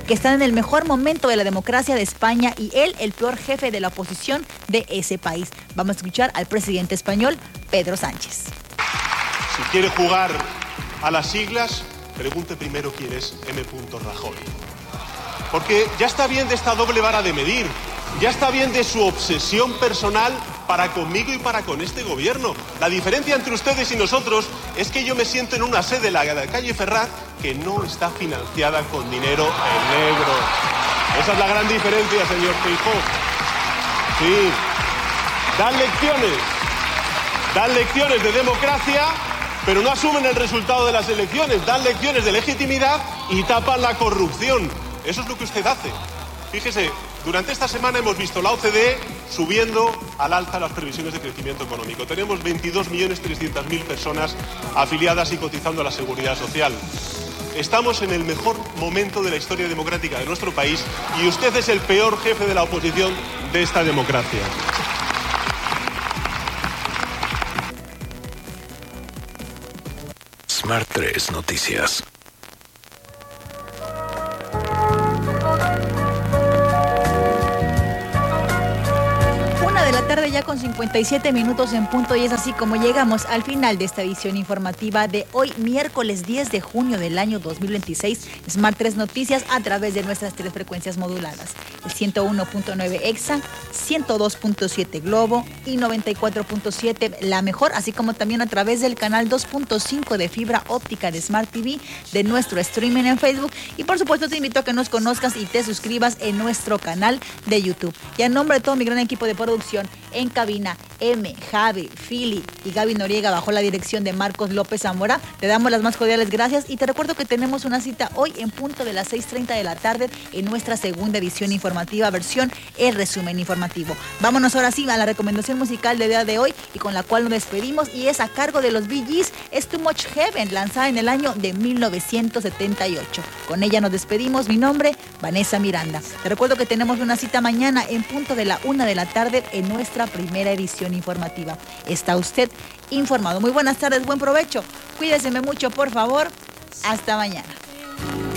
que están en el mejor momento de la democracia de España y él, el peor jefe de la oposición de ese país. Vamos a escuchar al presidente español, Pedro Sánchez. Si quiere jugar a las siglas, pregunte primero quién es M. Rajoy. Porque ya está bien de esta doble vara de medir, ya está bien de su obsesión personal para conmigo y para con este gobierno. La diferencia entre ustedes y nosotros es que yo me siento en una sede de la calle Ferraz que no está financiada con dinero en negro. Esa es la gran diferencia, señor Feijóo. Sí, dan lecciones de democracia, pero no asumen el resultado de las elecciones, dan lecciones de legitimidad y tapan la corrupción. Eso es lo que usted hace. Fíjese, durante esta semana hemos visto la OCDE subiendo al alza las previsiones de crecimiento económico. Tenemos 22.300.000 personas afiliadas y cotizando a la Seguridad Social. Estamos en el mejor momento de la historia democrática de nuestro país y usted es el peor jefe de la oposición de esta democracia. Smart 3 Noticias. Tarde ya con 57 minutos en punto y es así como llegamos al final de esta edición informativa de hoy, miércoles 10 de junio del año 2026. Smart 3 Noticias a través de nuestras 3 frecuencias moduladas. El 101.9 EXA, 102.7 Globo y 94.7 La Mejor, así como también a través del canal 2.5 de fibra óptica de Smart TV, de nuestro streaming en Facebook y por supuesto te invito a que nos conozcas y te suscribas en nuestro canal de YouTube. Y en nombre de todo mi gran equipo de producción, en cabina, M, Javi, Fili y Gaby Noriega bajo la dirección de Marcos López Zamora, te damos las más cordiales gracias y te recuerdo que tenemos una cita hoy en punto de las 6:30 de la tarde en nuestra segunda edición informativa, versión El Resumen Informativo. Vámonos ahora sí a la recomendación musical del día de hoy y con la cual nos despedimos y es a cargo de los Bee Gees, es Too Much Heaven, lanzada en el año de 1978. Con ella nos despedimos, mi nombre, Vanessa Miranda. Te recuerdo que tenemos una cita mañana en punto de la 1 de la tarde en nuestra primera edición informativa. Está usted informado. Muy buenas tardes, buen provecho. Cuídeseme mucho, por favor. Hasta mañana.